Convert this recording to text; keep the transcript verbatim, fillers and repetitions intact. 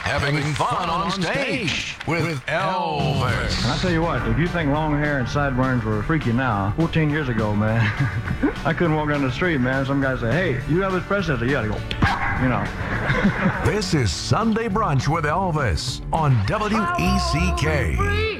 having fun on stage with Elvis. And I tell you what, if you think long hair and sideburns were freaky now, fourteen years ago, man, I couldn't walk down the street, man. Some guy say, hey, you Elvis Presley? I say, yeah, they go, you know. This is Sunday Brunch with Elvis on W E C K.